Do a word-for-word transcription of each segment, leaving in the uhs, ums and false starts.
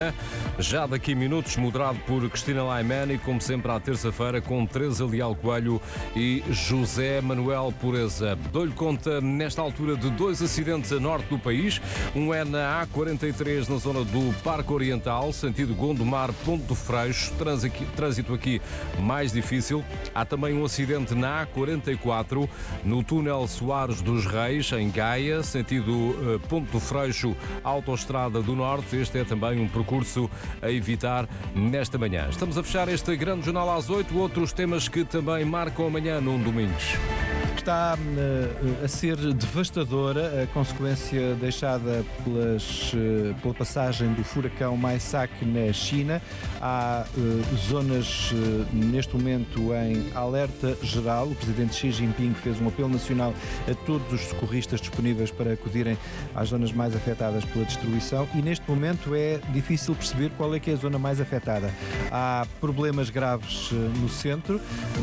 Já daqui a minutos, moderado por Cristina Laimani, como sempre à terça-feira, com Teresa Leal Coelho e José Manuel Pureza. Dou-lhe conta, nesta altura, de dois acidentes a norte do país. Um é na A quarenta e três, na zona do Parque Oriental, sentido Gondomar-Ponte do Freixo. Trânsito aqui mais difícil. Há também um acidente na A quarenta e quatro, no túnel Soares dos Reis, em Gaia, sentido uh, Ponte do Freixo, Autoestrada do Norte. Este é também um percurso curso a evitar nesta manhã. Estamos a fechar este grande jornal às oito. Outros temas que também marcam amanhã num Domingos. Está uh, a ser devastadora a consequência deixada pelas, uh, pela passagem do furacão Maisak na China. Há uh, zonas uh, neste momento em alerta geral. O presidente Xi Jinping fez um apelo nacional a todos os socorristas disponíveis para acudirem às zonas mais afetadas pela destruição, e neste momento é difícil perceber qual é que é a zona mais afetada. Há problemas graves uh, no centro,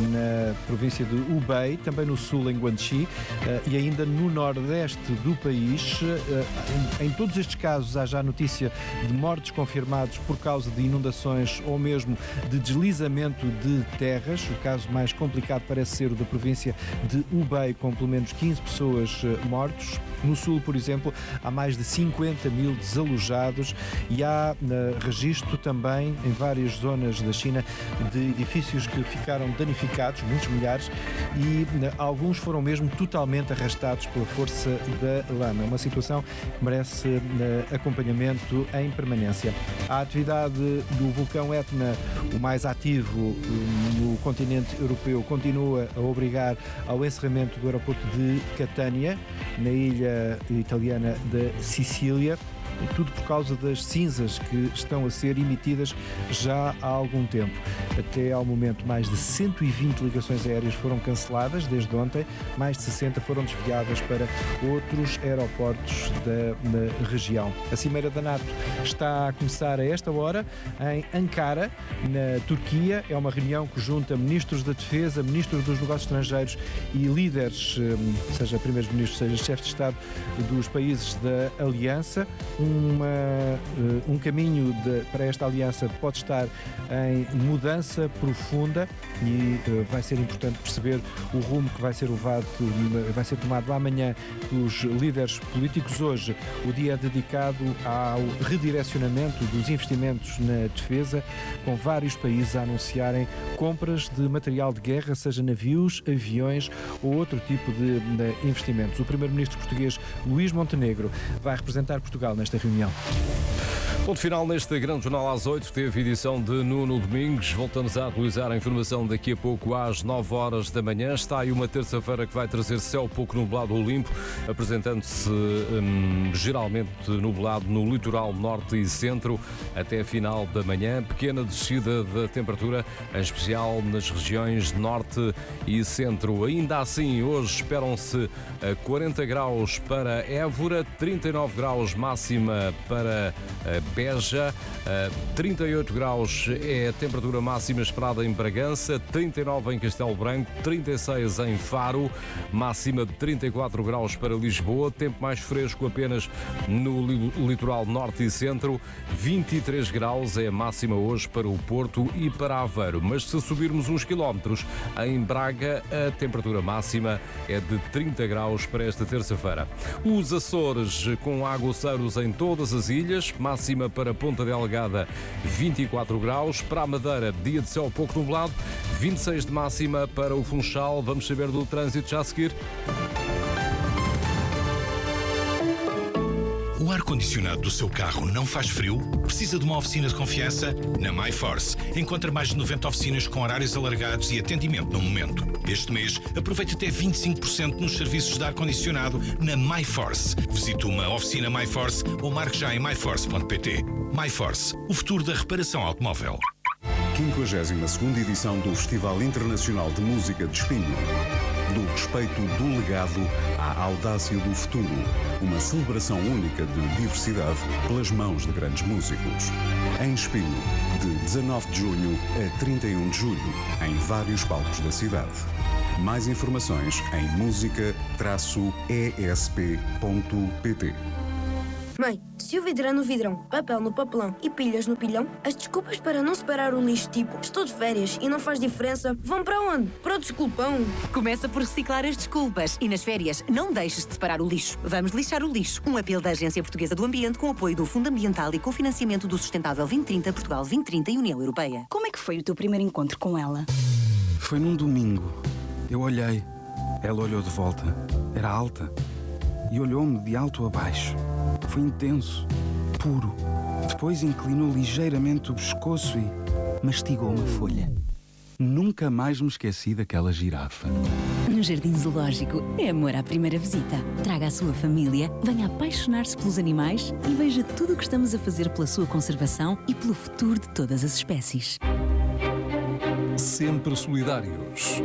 na província de Hubei, também no sul, em Guangxi, e ainda no nordeste do país. Em todos estes casos há já notícia de mortes confirmados por causa de inundações ou mesmo de deslizamento de terras. O caso mais complicado parece ser o da província de Hubei, com pelo menos quinze pessoas mortas. No sul, por exemplo, há mais de cinquenta mil desalojados e há uh, registro também em várias zonas da China de edifícios que ficaram danificados, muitos milhares, e uh, alguns foram mesmo totalmente arrastados pela força da lama. Uma situação que merece uh, acompanhamento em permanência. A atividade do vulcão Etna, o mais ativo uh, no continente europeu, continua a obrigar ao encerramento do aeroporto de Catânia, na ilha italiana da Sicília, e tudo por causa das cinzas que estão a ser emitidas já há algum tempo. Até ao momento, mais de cento e vinte ligações aéreas foram canceladas desde ontem, mais de sessenta foram desviadas para outros aeroportos da, da região. A Cimeira da NATO está a começar a esta hora em Ankara, na Turquia. É uma reunião que junta ministros da Defesa, ministros dos Negócios Estrangeiros e líderes, seja primeiros-ministros, seja chefes de Estado dos países da Aliança. Uma, um caminho de, para esta aliança pode estar em mudança profunda e uh, vai ser importante perceber o rumo que vai ser levado, vai ser tomado amanhã pelos líderes políticos. Hoje o dia é dedicado ao redirecionamento dos investimentos na defesa, com vários países a anunciarem compras de material de guerra, seja navios, aviões ou outro tipo de, de investimentos. O primeiro-ministro português Luís Montenegro vai representar Portugal nesta reunião. Ponto final neste grande jornal às oito, teve edição de Nuno Domingos. Voltamos a atualizar a informação daqui a pouco às nove horas da manhã. Está aí uma terça-feira que vai trazer céu pouco nublado ou limpo, apresentando-se hum, geralmente nublado no litoral norte e centro até a final da manhã. Pequena descida da temperatura, em especial nas regiões norte e centro. Ainda assim, hoje esperam-se quarenta graus para Évora, trinta e nove graus máxima para Beja, trinta e oito graus é a temperatura máxima esperada em Bragança, trinta e nove em Castelo Branco, trinta e seis em Faro, máxima de trinta e quatro graus para Lisboa, tempo mais fresco apenas no litoral norte e centro, vinte e três graus é a máxima hoje para o Porto e para Aveiro. Mas se subirmos uns quilómetros, em Braga a temperatura máxima é de trinta graus para esta terça-feira. Os Açores com aguaceiros em todas as ilhas, máxima para Ponta Delgada vinte e quatro graus, para a Madeira dia de céu pouco nublado, vinte e seis de máxima para o Funchal. Vamos saber do trânsito já a seguir. O ar-condicionado do seu carro não faz frio? Precisa de uma oficina de confiança? Na MyForce encontra mais de noventa oficinas com horários alargados e atendimento no momento. Este mês, aproveite até vinte e cinco por cento nos serviços de ar-condicionado na MyForce. Visite uma oficina MyForce ou marque já em myforce ponto pt. MyForce, o futuro da reparação automóvel. quinquagésima segunda edição do Festival Internacional de Música de Espinho. Do respeito do legado à audácia do futuro. Uma celebração única de diversidade pelas mãos de grandes músicos. Em Espinho, de dezanove de junho a trinta e um de julho, em vários palcos da cidade. Mais informações em música traço e s p ponto p t. Mãe, se o vidro é no vidrão, papel no papelão e pilhas no pilhão, as desculpas para não separar o lixo, tipo estou de férias e não faz diferença, vão para onde? Para o desculpão. Começa por reciclar as desculpas e nas férias não deixes de separar o lixo. Vamos lixar o lixo. Um apelo da Agência Portuguesa do Ambiente com apoio do Fundo Ambiental e cofinanciamento do Sustentável vinte trinta, Portugal vinte trinta e União Europeia. Como é que foi o teu primeiro encontro com ela? Foi num domingo. Eu olhei. Ela olhou de volta. Era alta. E olhou-me de alto a baixo. Foi intenso, puro. Depois inclinou ligeiramente o pescoço e mastigou uma folha. Nunca mais me esqueci daquela girafa. No Jardim Zoológico é amor à primeira visita. Traga a sua família, venha apaixonar-se pelos animais e veja tudo o que estamos a fazer pela sua conservação e pelo futuro de todas as espécies. Sempre solidários.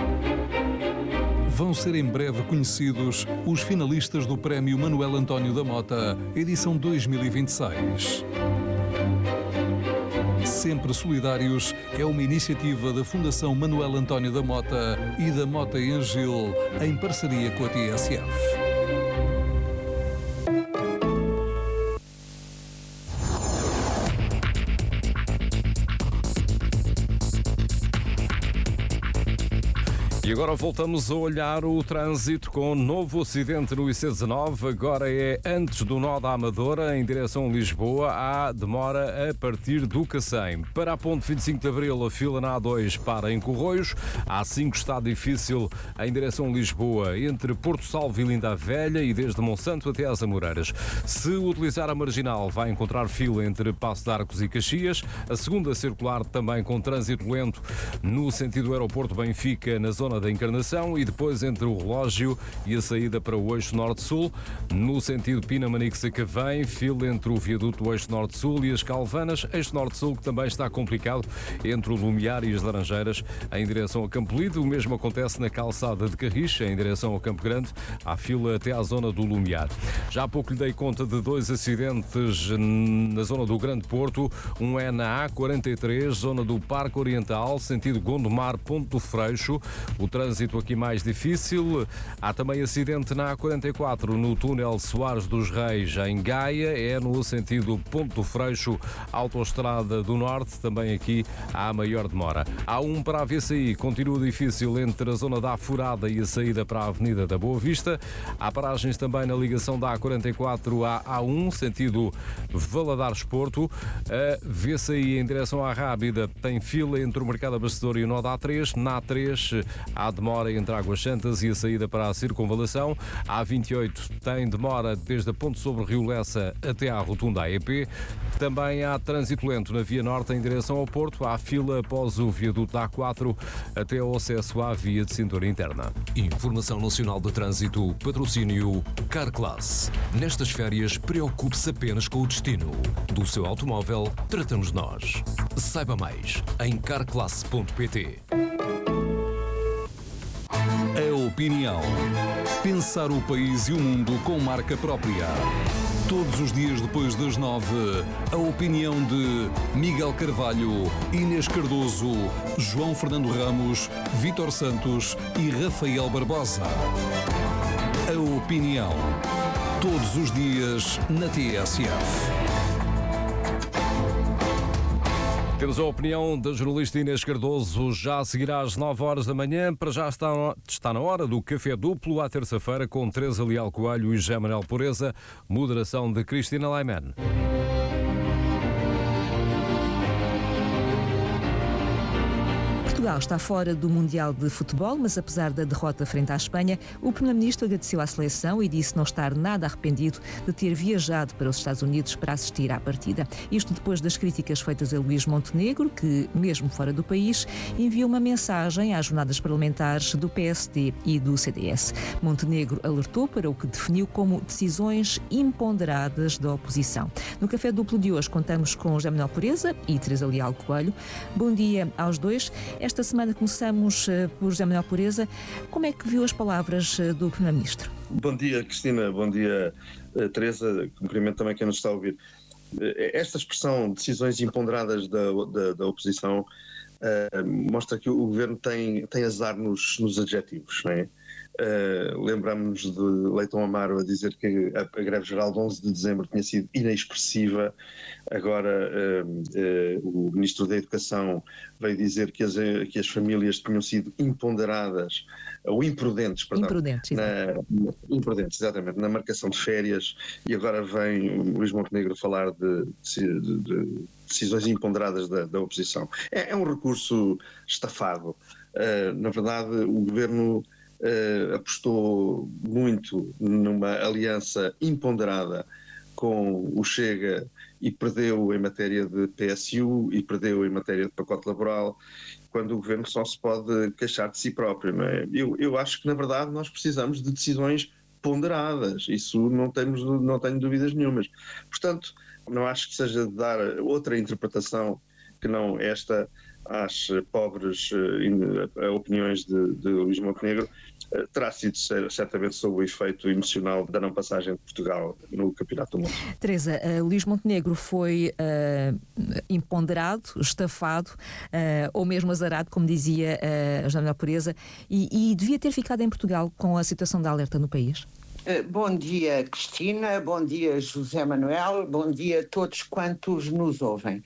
Vão ser em breve conhecidos os finalistas do Prémio Manuel António da Mota, edição dois mil e vinte e seis. Sempre Solidários é uma iniciativa da Fundação Manuel António da Mota e da Mota em Gil, em parceria com a T S F. E agora voltamos a olhar o trânsito com um novo acidente no I C dezanove. Agora é antes do nó da Amadora, em direção a Lisboa. Há demora a partir do Cacém. Para a ponte vinte e cinco de Abril, a fila na A dois para em Corroios. A A cinco está difícil em direção a Lisboa, entre Porto Salvo e Linda a Velha e desde Monsanto até às Amoreiras. Se utilizar a Marginal, vai encontrar fila entre Passo de Arcos e Caxias. A segunda circular também com trânsito lento no sentido Aeroporto Benfica, na zona da Encarnação, e depois entre o Relógio e a saída para o eixo Norte-Sul. No sentido Pina-Manique-Sacavém, fila entre o viaduto do eixo Norte-Sul e as Calvanas. Eixo Norte-Sul que também está complicado entre o Lumiar e as Laranjeiras em direção a Campo Lido. O mesmo acontece na calçada de Carris, em direção ao Campo Grande. Há fila até à zona do Lumiar. Já há pouco lhe dei conta de dois acidentes na zona do Grande Porto. Um é na A quarenta e três, zona do Parque Oriental, sentido Gondomar-Ponto do Freixo. O trânsito aqui mais difícil. Há também acidente na A quarenta e quatro, no túnel Soares dos Reis, em Gaia. É no sentido Ponto do Freixo, Autoestrada do Norte. Também aqui há maior demora. Há um para a V C I, continua difícil entre a zona da Furada e a saída para a Avenida da Boa Vista. Há paragens também na ligação da A quarenta e quatro à A um, sentido Valadares-Porto. A V C I em direção à Rábida tem fila entre o Mercado Abastecedor e o nó da A três. Na A três há demora entre Águas Santas e a saída para a Circunvalação. A A vinte e oito tem demora desde a Ponte sobre Rio Lessa até à Rotunda A E P. Também há trânsito lento na Via Norte em direção ao Porto. Há fila após o viaduto da A quatro até ao acesso à via de cintura interna. Informação Nacional de Trânsito, patrocínio Carclass. Nestas férias, preocupe-se apenas com o destino. Do seu automóvel, tratamos nós. Saiba mais em carclass ponto pt. A opinião. Pensar o país e o mundo com marca própria. Todos os dias depois das nove, a opinião de Miguel Carvalho, Inês Cardoso, João Fernando Ramos, Vítor Santos e Rafael Barbosa. A opinião. Todos os dias na T S F. Temos a opinião da jornalista Inês Cardoso já a seguir às nove horas da manhã. Para já está, está na hora do Café Duplo, à terça-feira, com Teresa Leal Coelho e José Manuel Pureza. Moderação de Cristina Laiman. Portugal está fora do Mundial de Futebol, mas apesar da derrota frente à Espanha, o Primeiro-Ministro agradeceu à seleção e disse não estar nada arrependido de ter viajado para os Estados Unidos para assistir à partida. Isto depois das críticas feitas a Luís Montenegro, que, mesmo fora do país, enviou uma mensagem às jornadas parlamentares do P S D e do C D S. Montenegro alertou para o que definiu como decisões imponderadas da oposição. No Café Duplo de hoje contamos com José Manuel Pureza e Teresa Leal Coelho. Bom dia aos dois. Esta semana começamos por José Manuel Pureza. Como é que viu as palavras do Primeiro-Ministro? Bom dia, Cristina. Bom dia, Teresa. Cumprimento também quem nos está a ouvir. Esta expressão, decisões imponderadas da, da, da oposição, uh, mostra que o governo tem, tem azar nos, nos adjetivos, não é? Uh, lembramos de Leitão Amaro a dizer que a, a greve geral de onze de dezembro tinha sido inexpressiva. Agora uh, uh, o Ministro da Educação veio dizer que as, que as famílias tinham sido imponderadas, ou imprudentes, perdão, imprudentes, na, na, imprudentes, exatamente, na marcação de férias, e agora vem o Luís Montenegro falar de, de, de, de decisões imponderadas da, da oposição. É, é um recurso estafado. Uh, na verdade, o Governo Uh, apostou muito numa aliança imponderada com o Chega e perdeu em matéria de P S U e perdeu em matéria de pacote laboral, quando o Governo só se pode queixar de si próprio, não é? Eu, eu acho que, na verdade, nós precisamos de decisões ponderadas, isso não, temos, não tenho dúvidas nenhumas. Portanto, não acho que seja de dar outra interpretação que não esta às pobres uh, opiniões de, de Luís Montenegro. Uh, terá sido certamente sob o efeito emocional da não passagem de Portugal no Campeonato do Mundo. Teresa, uh, Luís Montenegro foi uh, imponderado, estafado uh, ou mesmo azarado, como dizia uh, a José Manuel Pureza, e, e devia ter ficado em Portugal com a situação da alerta no país? Bom dia, Cristina, bom dia, José Manuel, bom dia a todos quantos nos ouvem.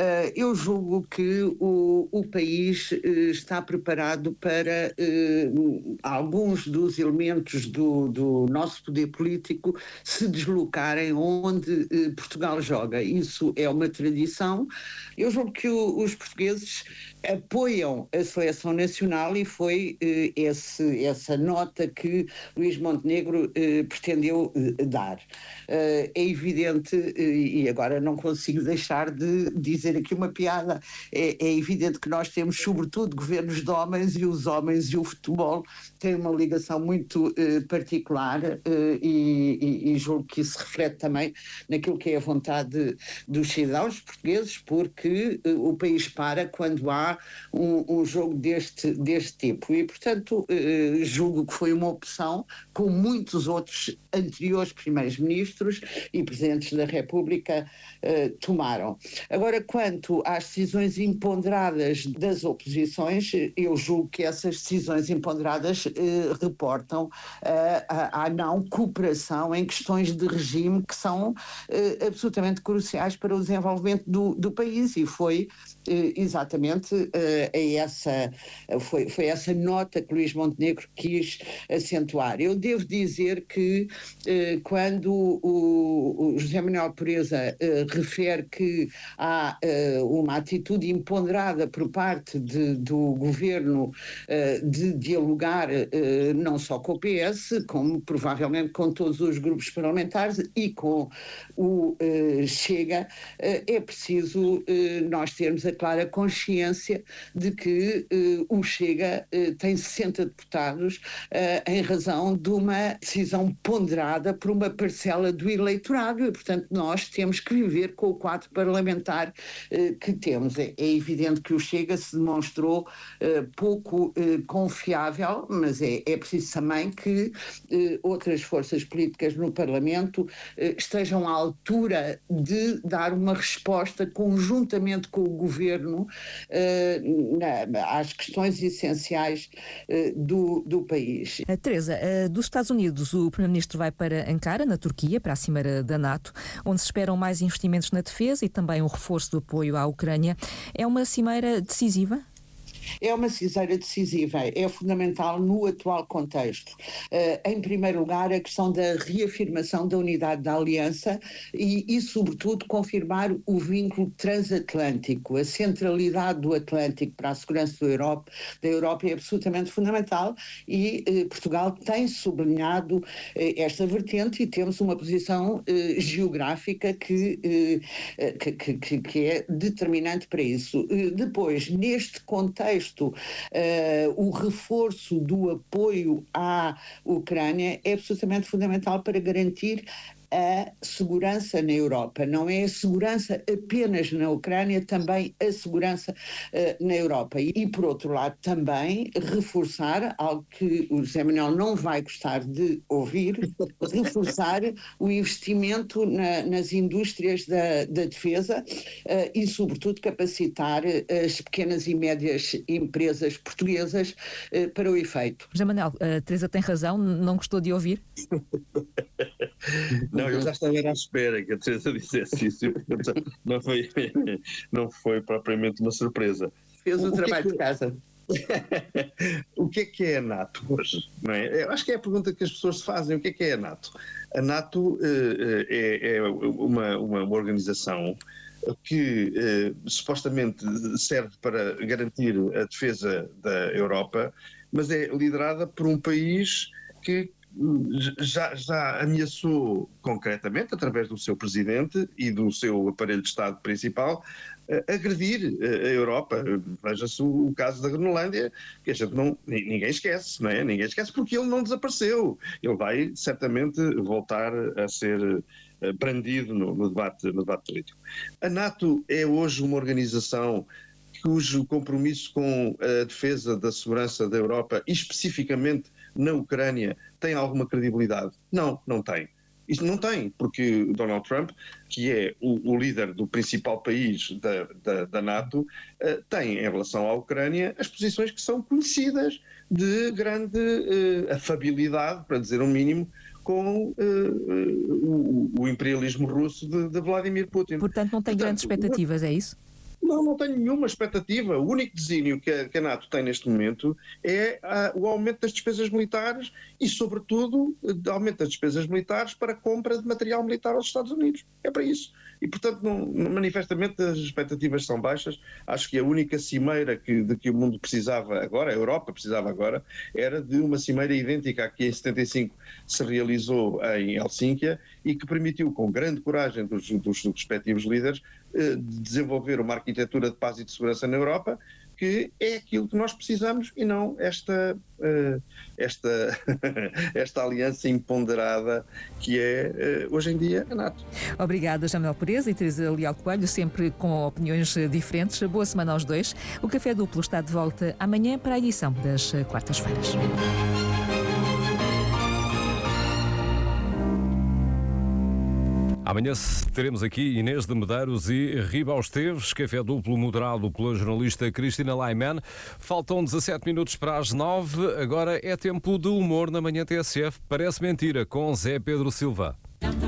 Eu julgo que o, o país está preparado para uh, alguns dos elementos do, do nosso poder político se deslocarem onde uh, Portugal joga. Isso é uma tradição. Eu julgo que o, os portugueses apoiam a seleção nacional e foi uh, esse, essa nota que Luís Montenegro uh, pretendeu uh, dar. Uh, é evidente, uh, e agora não consigo deixar de dizer aqui uma piada, é, é evidente que nós temos sobretudo governos de homens e os homens e o futebol têm uma ligação muito uh, particular uh, e, e, e julgo que isso reflete também naquilo que é a vontade dos cidadãos portugueses, porque uh, o país para quando há Um, um jogo deste, deste tipo e, portanto, eh, julgo que foi uma opção como muitos outros anteriores primeiros-ministros e presidentes da República eh, tomaram. Agora, quanto às decisões imponderadas das oposições, eu julgo que essas decisões imponderadas eh, reportam eh, a, a não cooperação em questões de regime que são eh, absolutamente cruciais para o desenvolvimento do, do país e foi eh, exatamente Uh, a essa, uh, foi, foi essa nota que Luís Montenegro quis acentuar. Eu devo dizer que uh, quando o, o José Manuel Pureza uh, refere que há uh, uma atitude imponderada por parte de, do governo uh, de dialogar uh, não só com o P S, como provavelmente com todos os grupos parlamentares e com o uh, Chega, uh, é preciso uh, nós termos a clara consciência de que uh, o Chega uh, tem sessenta deputados uh, em razão de uma decisão ponderada por uma parcela do eleitorado e, portanto, nós temos que viver com o quadro parlamentar uh, que temos. É, é evidente que o Chega se demonstrou uh, pouco uh, confiável, mas é, é preciso também que uh, outras forças políticas no Parlamento uh, estejam à altura de dar uma resposta conjuntamente com o Governo uh, na, às questões essenciais uh, do, do país. Uh, Teresa, uh, dos Estados Unidos, o Primeiro-Ministro vai para Ankara, na Turquia, para a Cimeira da NATO, onde se esperam mais investimentos na defesa e também um reforço do apoio à Ucrânia. É uma cimeira decisiva? É uma cimeira decisiva, é fundamental no atual contexto. Uh, em primeiro lugar, a questão da reafirmação da unidade da Aliança e, e, sobretudo, confirmar o vínculo transatlântico. A centralidade do Atlântico para a segurança da Europa, da Europa é absolutamente fundamental e uh, Portugal tem sublinhado uh, esta vertente e temos uma posição uh, geográfica que, uh, que, que, que é determinante para isso. Uh, depois, neste contexto, Uh, o reforço do apoio à Ucrânia é absolutamente fundamental para garantir a segurança na Europa. Não é a segurança apenas na Ucrânia, também a segurança uh, na Europa. E, e, por outro lado, também reforçar, algo que o José Manuel não vai gostar de ouvir, reforçar o investimento na, nas indústrias da, da defesa uh, e, sobretudo, capacitar as pequenas e médias empresas portuguesas uh, para o efeito. José Manuel, a Teresa tem razão, não gostou de ouvir? Não, eu já estava à espera que a Teresa dissesse isso, não foi, não foi propriamente uma surpresa. Fez o, o trabalho que é que... de casa. O que é que é a NATO hoje? Não é? Eu acho que é a pergunta que as pessoas se fazem. O que é que é a NATO? A NATO uh, é, é uma, uma, uma organização que uh, supostamente serve para garantir a defesa da Europa, mas é liderada por um país que já, já ameaçou concretamente, através do seu presidente e do seu aparelho de Estado principal, agredir a Europa. Veja-se o caso da Groenlândia, que a gente não, ninguém esquece, não é? Ninguém esquece porque ele não desapareceu. Ele vai certamente voltar a ser brandido no, no, debate, no debate político. A NATO é hoje uma organização cujo compromisso com a defesa da segurança da Europa, e especificamente na Ucrânia, tem alguma credibilidade? Não, não tem. Isso não tem, porque Donald Trump, que é o, o líder do principal país da, da, da NATO, uh, tem em relação à Ucrânia as posições que são conhecidas de grande uh, afabilidade, para dizer o mínimo, com uh, uh, o, o imperialismo russo de, de Vladimir Putin. Portanto, não tem Portanto, grandes expectativas, é isso? Não, não tenho nenhuma expectativa. O único desígnio que a, que a NATO tem neste momento é a, o aumento das despesas militares e, sobretudo, o aumento das despesas militares para a compra de material militar aos Estados Unidos. É para isso. E, portanto, não, manifestamente as expectativas são baixas. Acho que a única cimeira que, de que o mundo precisava agora, a Europa precisava agora, era de uma cimeira idêntica à que em setenta e cinco se realizou em Helsínquia e que permitiu, com grande coragem dos, dos respectivos líderes, de desenvolver uma arquitetura de paz e de segurança na Europa, que é aquilo que nós precisamos e não esta, uh, esta, esta aliança imponderada que é, uh, hoje em dia, a NATO. Obrigada, José Manuel Pureza e Teresa Leal Coelho, sempre com opiniões diferentes. Boa semana aos dois. O Café Duplo está de volta amanhã para a edição das quartas-feiras. Amanhã teremos aqui Inês de Medeiros e Riba Esteves, Café Duplo moderado pela jornalista Cristina Laiman. Faltam dezassete minutos para as nove. Agora é tempo de humor na Manhã T S F. Parece mentira, com Zé Pedro Silva.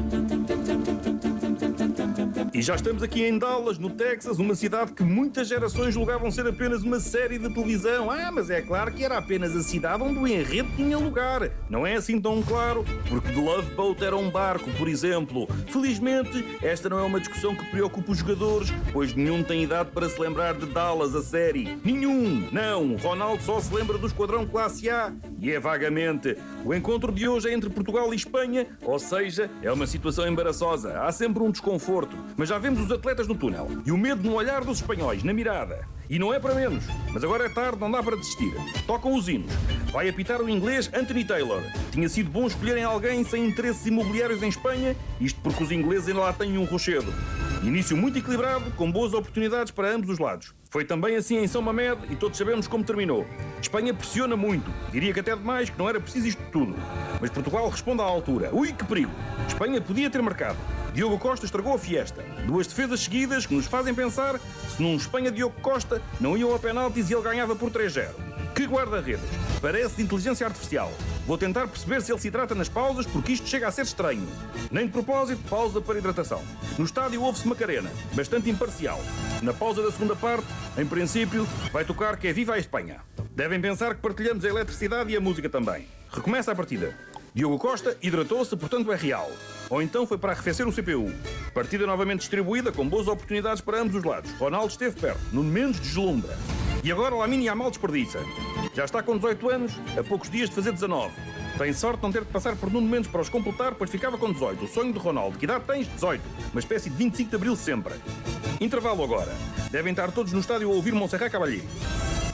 E já estamos aqui em Dallas, no Texas, uma cidade que muitas gerações julgavam ser apenas uma série de televisão. Ah, mas é claro que era apenas a cidade onde o enredo tinha lugar. Não é assim tão claro, porque The Love Boat era um barco, por exemplo. Felizmente, esta não é uma discussão que preocupa os jogadores, pois nenhum tem idade para se lembrar de Dallas, a série. Nenhum! Não! Ronaldo só se lembra do Esquadrão Classe A, e é vagamente. O encontro de hoje é entre Portugal e Espanha, ou seja, é uma situação embaraçosa. Há sempre um desconforto. Mas já vemos os atletas no túnel e o medo no olhar dos espanhóis, na mirada. E não é para menos, mas agora é tarde, não dá para desistir. Tocam os hinos. Vai apitar o inglês Anthony Taylor. Tinha sido bom escolherem alguém sem interesses imobiliários em Espanha, isto porque os ingleses ainda lá têm um rochedo. Início muito equilibrado, com boas oportunidades para ambos os lados. Foi também assim em São Mamede e todos sabemos como terminou. Espanha pressiona muito, diria que até demais, que não era preciso isto tudo. Mas Portugal responde à altura. Ui, que perigo! Espanha podia ter marcado. Diogo Costa estragou a fiesta. Duas defesas seguidas que nos fazem pensar se num Espanha-Diogo Costa não iam a penaltis e ele ganhava por três a zero. Que guarda-redes! Parece de inteligência artificial. Vou tentar perceber se ele se hidrata nas pausas, porque isto chega a ser estranho. Nem de propósito, pausa para hidratação. No estádio ouve-se Macarena, bastante imparcial. Na pausa da segunda parte, em princípio, vai tocar que é Viva a Espanha. Devem pensar que partilhamos a eletricidade e a música também. Recomeça a partida. Diogo Costa hidratou-se, portanto é real. Ou então foi para arrefecer o C P U. Partida novamente distribuída, com boas oportunidades para ambos os lados. Ronaldo esteve perto, Nuno Mendes deslumbra. E agora Lamine Yamal desperdiça. Já está com dezoito anos, a poucos dias de fazer dezanove. Tem sorte de não ter de passar por Nuno Mendes para os completar, pois ficava com dezoito. O sonho de Ronaldo. Que idade tens? dezoito. Uma espécie de vinte e cinco de abril sempre. Intervalo agora. Devem estar todos no estádio a ouvir Montserrat Caballé.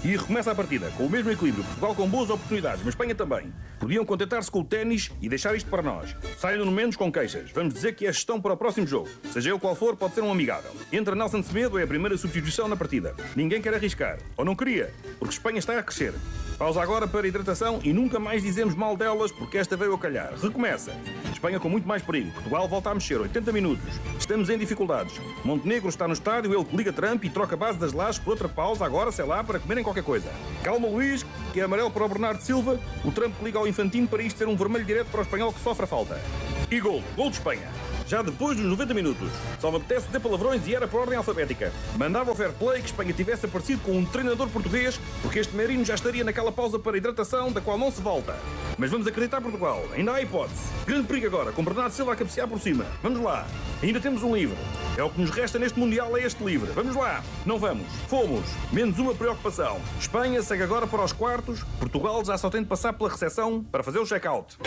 E recomeça a partida, com o mesmo equilíbrio, Portugal com boas oportunidades, mas Espanha também. Podiam contentar-se com o ténis e deixar isto para nós. Sai Nuno Mendes com queixas. Vamos dizer que é gestão para o próximo jogo. Seja ele qual for, pode ser um amigável. Entra Nelson Semedo, é a primeira substituição na partida. Ninguém quer arriscar. Ou não queria, porque Espanha está a crescer. Pausa agora para hidratação e nunca mais dizemos mal delas, porque esta veio a calhar. Recomeça. Espanha com muito mais perigo. Portugal volta a mexer. oitenta minutos. Estamos em dificuldades. Montenegro está no estádio, ele que liga Trump e troca a base das lajes por outra pausa agora, sei lá, para comerem qualquer coisa. Calma, Luís, que é amarelo para o Bernardo Silva. O Trump que liga ao Infantino para isto ser um vermelho direto para o espanhol que sofre a falta. E gol. Gol de Espanha. Já depois dos noventa minutos. Só me apetece dizer palavrões e era por ordem alfabética. Mandava o fair play que Espanha tivesse aparecido com um treinador português, porque este Merino já estaria naquela pausa para hidratação da qual não se volta. Mas vamos acreditar Portugal. Ainda há hipótese. Grande perigo agora, com Bernardo Silva a cabecear por cima. Vamos lá. Ainda temos um livre. É o que nos resta neste Mundial, é este livre. Vamos lá. Não vamos. Fomos. Menos uma preocupação. Espanha segue agora para os quartos. Portugal já só tem de passar pela recepção para fazer o check-out.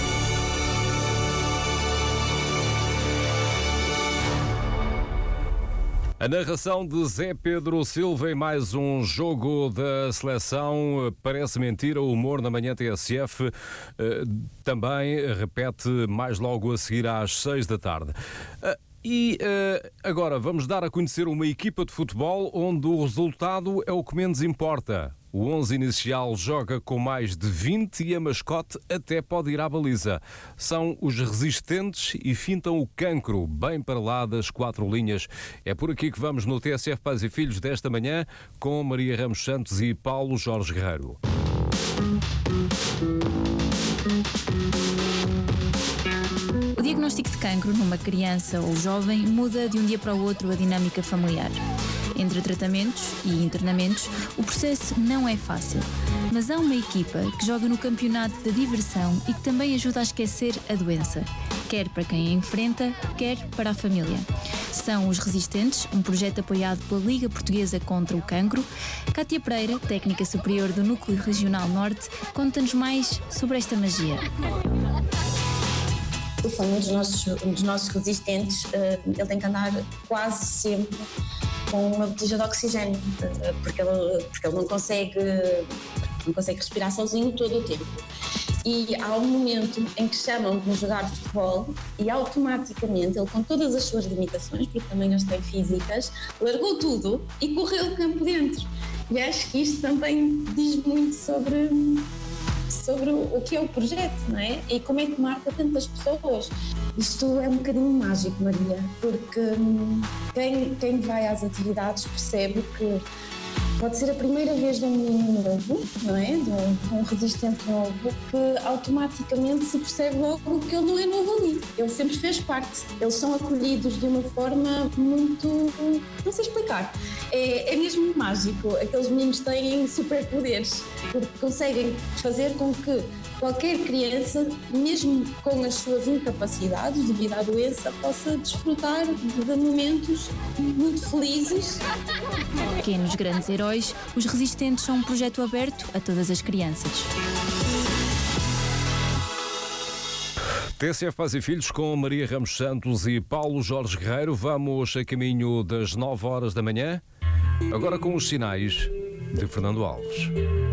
A narração de Zé Pedro Silva em mais um jogo da seleção. Parece mentira, o humor na manhã T S F também repete mais logo a seguir às seis da tarde. E uh, agora vamos dar a conhecer uma equipa de futebol onde o resultado é o que menos importa. O onze inicial joga com mais de vinte e a mascote até pode ir à baliza. São os resistentes e fintam o cancro bem para lá das quatro linhas. É por aqui que vamos no T S F Pais e Filhos desta manhã com Maria Ramos Santos e Paulo Jorge Guerreiro. O diagnóstico de cancro numa criança ou jovem muda de um dia para o outro a dinâmica familiar. Entre tratamentos e internamentos, o processo não é fácil. Mas há uma equipa que joga no campeonato da diversão e que também ajuda a esquecer a doença, quer para quem a enfrenta, quer para a família. São os Resistentes, um projeto apoiado pela Liga Portuguesa contra o Cancro. Cátia Pereira, técnica superior do Núcleo Regional Norte, conta-nos mais sobre esta magia. O fone dos nossos, um dos nossos resistentes, ele tem que andar quase sempre com uma botija de oxigênio, porque ele, porque ele não consegue, não consegue respirar sozinho todo o tempo. E há um momento em que chamam de jogar futebol e automaticamente ele, com todas as suas limitações, porque também as tem físicas, largou tudo e correu o campo dentro. E acho que isto também diz muito sobre... sobre o que é o projeto, não é? E como é que marca tantas pessoas. Isto é um bocadinho mágico, Maria, porque quem, quem vai às atividades percebe que pode ser a primeira vez de um menino novo, não é? De um, de um resistente novo, que automaticamente se percebe logo que ele não é novo ali. Ele sempre fez parte. Eles são acolhidos de uma forma muito... não sei explicar. É, é mesmo mágico. Aqueles meninos têm superpoderes, porque conseguem fazer com que qualquer criança, mesmo com as suas incapacidades devido à doença, possa desfrutar de momentos muito felizes. Pequenos grandes heróis, os Resistentes são um projeto aberto a todas as crianças. T S F Pais e Filhos com Maria Ramos Santos e Paulo Jorge Guerreiro. Vamos a caminho das nove horas da manhã, agora com os sinais de Fernando Alves.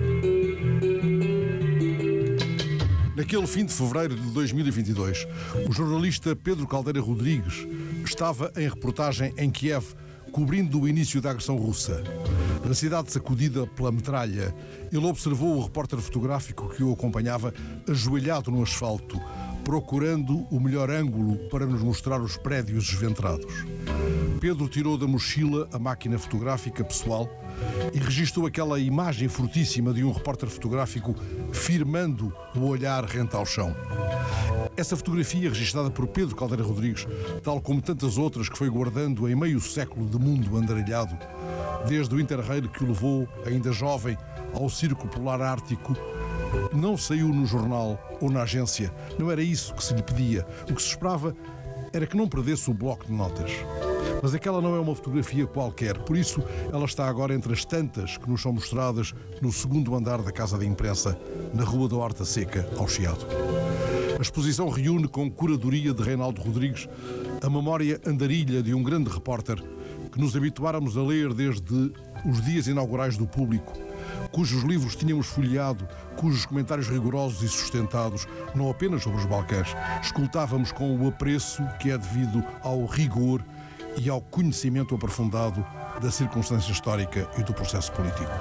Naquele fim de fevereiro de dois mil e vinte e dois, o jornalista Pedro Caldeira Rodrigues estava em reportagem em Kiev, cobrindo o início da agressão russa. Na cidade sacudida pela metralha, ele observou o repórter fotográfico que o acompanhava ajoelhado no asfalto, procurando o melhor ângulo para nos mostrar os prédios esventrados. Pedro tirou da mochila a máquina fotográfica pessoal e registrou aquela imagem fortíssima de um repórter fotográfico firmando o olhar rente ao chão. Essa fotografia, registrada por Pedro Caldeira Rodrigues, tal como tantas outras que foi guardando em meio século de mundo andarilhado, desde o Interrail que o levou, ainda jovem, ao Círculo Polar Ártico, não saiu no jornal ou na agência. Não era isso que se lhe pedia. O que se esperava era que não perdesse o bloco de notas. Mas aquela não é uma fotografia qualquer, por isso ela está agora entre as tantas que nos são mostradas no segundo andar da Casa de Imprensa, na Rua da Horta Seca, ao Chiado. A exposição reúne, com curadoria de Reinaldo Rodrigues, a memória andarilha de um grande repórter que nos habituáramos a ler desde os dias inaugurais do Público, cujos livros tínhamos folheado, cujos comentários rigorosos e sustentados, não apenas sobre os Balcãs, escutávamos com o apreço que é devido ao rigor e ao conhecimento aprofundado da circunstância histórica e do processo político.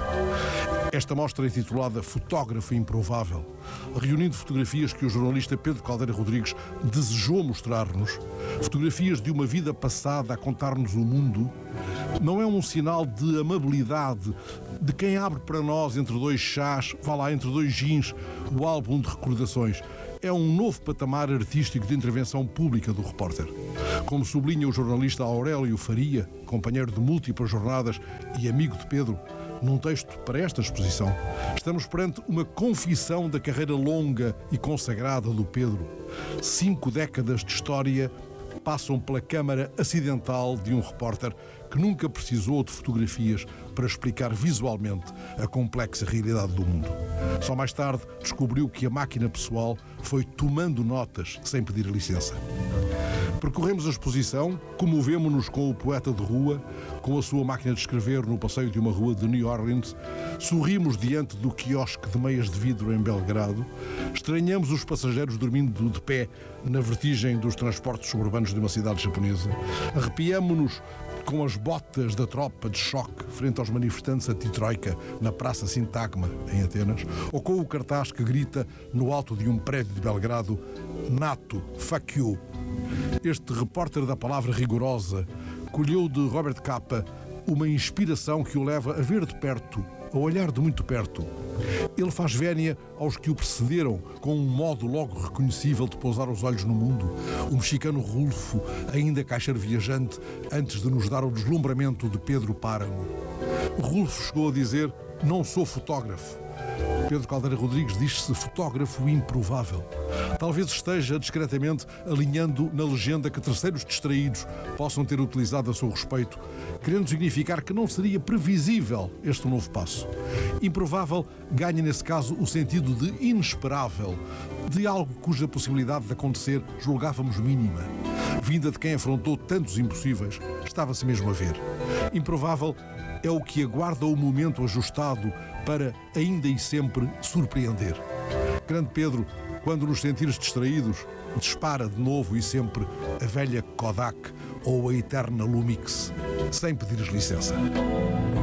Esta mostra é intitulada Fotógrafo Improvável, reunindo fotografias que o jornalista Pedro Caldeira Rodrigues desejou mostrar-nos, fotografias de uma vida passada a contar-nos o mundo, não é um sinal de amabilidade de quem abre para nós entre dois chás, vá lá, entre dois gins, o álbum de recordações. É um novo patamar artístico de intervenção pública do repórter. Como sublinha o jornalista Aurélio Faria, companheiro de múltiplas jornadas e amigo de Pedro, num texto para esta exposição, estamos perante uma confissão da carreira longa e consagrada do Pedro. Cinco décadas de história passam pela câmara acidental de um repórter que nunca precisou de fotografias para explicar visualmente a complexa realidade do mundo. Só mais tarde descobriu que a máquina pessoal foi tomando notas sem pedir licença. Percorremos a exposição, comovemo-nos com o poeta de rua, com a sua máquina de escrever no passeio de uma rua de New Orleans, sorrimos diante do quiosque de meias de vidro em Belgrado, estranhamos os passageiros dormindo de pé na vertigem dos transportes suburbanos de uma cidade japonesa, arrepiamo-nos com as botas da tropa de choque frente aos manifestantes anti-troika na Praça Sintagma, em Atenas, ou com o cartaz que grita no alto de um prédio de Belgrado, NATO, fuck you. Este repórter da palavra rigorosa colheu de Robert Capa uma inspiração que o leva a ver de perto, a olhar de muito perto. Ele faz vénia aos que o precederam, com um modo logo reconhecível de pousar os olhos no mundo. O mexicano Rulfo, ainda caixeiro viajante, antes de nos dar o deslumbramento de Pedro Páramo. Rulfo chegou a dizer: não sou fotógrafo. Pedro Caldeira Rodrigues diz-se fotógrafo improvável. Talvez esteja discretamente alinhando na legenda que terceiros distraídos possam ter utilizado a seu respeito, querendo significar que não seria previsível este novo passo. Improvável ganha, nesse caso, o sentido de inesperável, de algo cuja possibilidade de acontecer julgávamos mínima. Vinda de quem afrontou tantos impossíveis, estava-se mesmo a ver. Improvável é o que aguarda o momento ajustado para, ainda e sempre, surpreender. Grande Pedro, quando nos sentires distraídos, dispara de novo e sempre a velha Kodak ou a eterna Lumix, sem pedires licença.